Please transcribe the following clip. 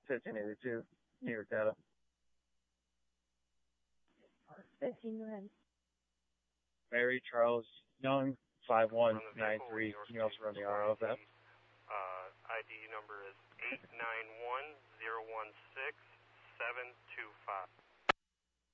1582, New York data. 15, go ahead. Mary Charles Young, 5193. Can you also run the RO of that? ID number is 891016725.